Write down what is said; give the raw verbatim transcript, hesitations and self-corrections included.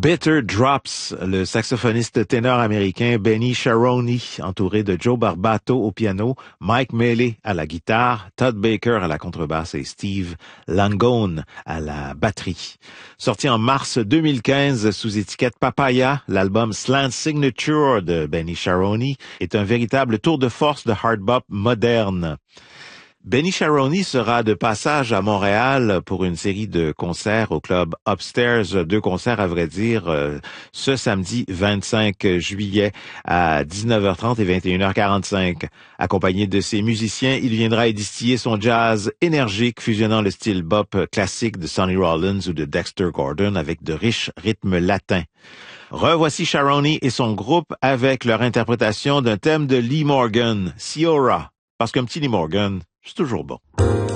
Bitter Drops, le saxophoniste ténor américain Benny Charoni, entouré de Joe Barbato au piano, Mike Mealy à la guitare, Todd Baker à la contrebasse et Steve Langone à la batterie. Sorti en mars deux mille quinze sous étiquette Papaya, l'album Slant Signature de Benny Charoni est un véritable tour de force de hard bop moderne. Benny Charoni sera de passage à Montréal pour une série de concerts au club Upstairs, deux concerts à vrai dire, euh, ce samedi vingt-cinq juillet à dix-neuf heures trente et vingt et une heures quarante-cinq. Accompagné de ses musiciens, il viendra y distiller son jazz énergique, fusionnant le style bop classique de Sonny Rollins ou de Dexter Gordon avec de riches rythmes latins. Revoici Charoni et son groupe avec leur interprétation d'un thème de Lee Morgan, Ciora, parce qu'un petit Lee Morgan, c'est toujours bon.